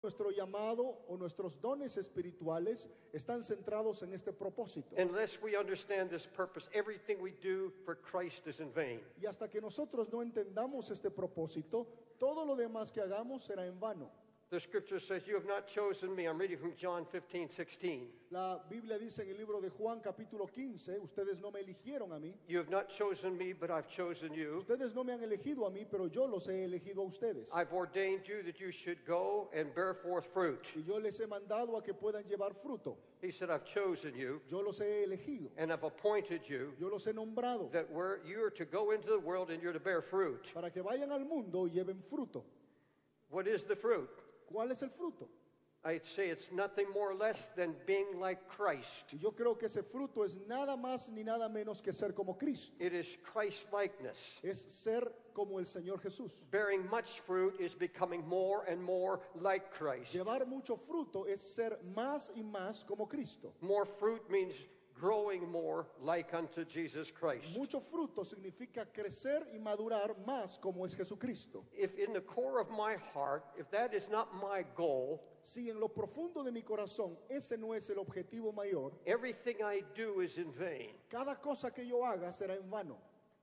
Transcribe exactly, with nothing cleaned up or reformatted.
nuestro llamado o nuestros dones espirituales están centrados en este propósito. Unless we understand this purpose, everything we do for Christ is in vain. Y hasta que nosotros no entendamos este propósito, todo lo demás que hagamos será en vano. The scripture says, you have not chosen me. I'm reading from John fifteen sixteen. La Biblia dice en el libro de Juan capítulo quince, ustedes no me eligieron a mí. You have not chosen me, but I've chosen you. Ustedes no me han elegido a mí, pero yo los he elegido a ustedes. I've ordained you that you should go and bear forth fruit. Y yo les he mandado a que puedan llevar fruto. He said, I've chosen you Yo los he elegido. and I've appointed you Yo los he nombrado that we're, you're to go into the world and you're to bear fruit. para que vayan al mundo y lleven fruto. What is the fruit? ¿Cuál es el fruto? I'd say it's nothing more or less than being like Christ. Y yo creo que ese fruto es nada más ni nada menos que ser como Cristo. It is Christ-likeness. Es ser como el Señor Jesús. Bearing much fruit is becoming more and more like Christ. Llevar mucho fruto es ser más y más como Cristo. More fruit means growing more like unto Jesus Christ. Mucho fruto significa crecer y madurar más como es Jesucristo. If in the core of my heart, if that is not my goal, Si en lo profundo de mi corazón ese no es el objetivo mayor, everything I do is in vain. cada cosa que yo haga será en vano.